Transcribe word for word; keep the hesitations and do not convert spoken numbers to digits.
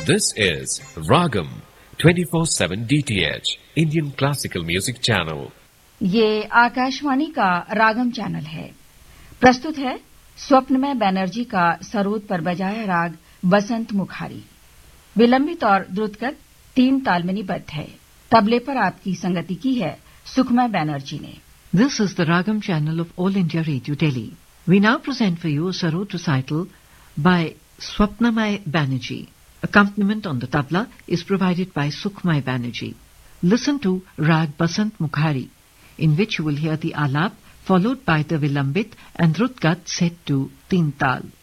This is Ragam twenty-four seven D T H Indian Classical Music Channel. ये आकाशवाणी का रागम channel है। प्रस्तुत है स्वप्नमय बैनर्जी का सरोद पर बजाया राग बसंत मुखारी। विलंबित और द्रुतगत तीन ताल में निबद्ध है। तबले पर आपकी संगति की है सुखमय बैनर्जी ने। This is the Ragam channel of All India Radio Delhi. We now present for you a sarod recital by Swapnamay Banerjee. Accompaniment on the tabla is provided by Sukhmay Banerjee. Listen to Rag Basant Mukhari, in which you will hear the alap followed by the vilambit and drutgat set to teen tal.